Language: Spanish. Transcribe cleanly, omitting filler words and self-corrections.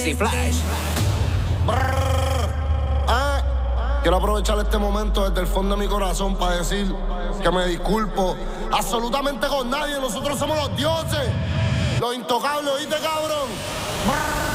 Flash. Quiero aprovechar este momento desde el fondo de mi corazón para decir que me disculpo absolutamente con nadie. Nosotros somos los dioses, los intocables, ¿oíste, cabrón?